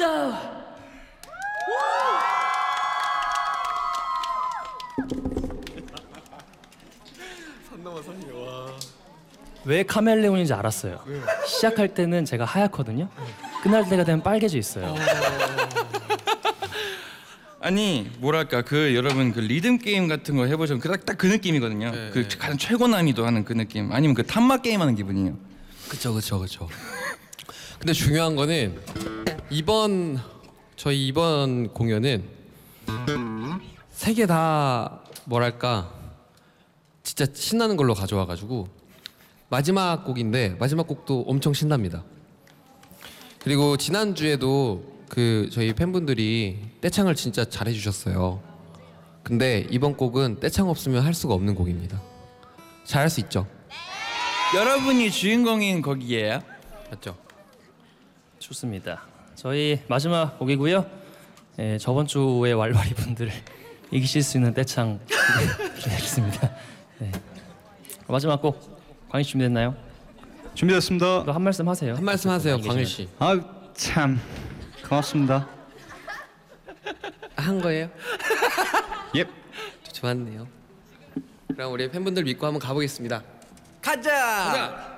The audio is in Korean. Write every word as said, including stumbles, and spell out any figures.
산 넘어 산이 와. 왜 카멜레온인지 알았어요. 네. 시작할 때는 제가 하얗거든요. 끝날 때가 되면 빨개져 있어요. 아니 뭐랄까 그 여러분 그 리듬 게임 같은 거 해보시면 딱 그 느낌이거든요. 네. 그 가장 최고 난이도 하는 그 느낌. 아니면 그 탐마 게임 하는 기분이에요. 그쵸 그쵸 그쵸. 근데 중요한 거는 이번 저희 이번 공연은 세 개 다 뭐랄까 진짜 신나는 걸로 가져와가지고 마지막 곡인데 마지막 곡도 엄청 신납니다. 그리고 지난 주에도 그 저희 팬분들이 떼창을 진짜 잘해주셨어요. 근데 이번 곡은 떼창 없으면 할 수가 없는 곡입니다. 잘할 수 있죠? 여러분이 주인공인 곡이에요. 맞죠? 좋습니다. 저희 마지막 곡이고요. 예, 저번 주에 왈왈이 분들을 이기실 수 있는 떼창 준비하겠습니다. 네. 마지막 곡 광희 씨 준비됐나요? 준비됐습니다. 또 한 말씀 하세요. 한 말씀 하세요, 광일 씨. 아 참 고맙습니다. 한 거예요? 예. 좋았네요. 그럼 우리 팬분들 믿고 한번 가보겠습니다. 가자. 가자.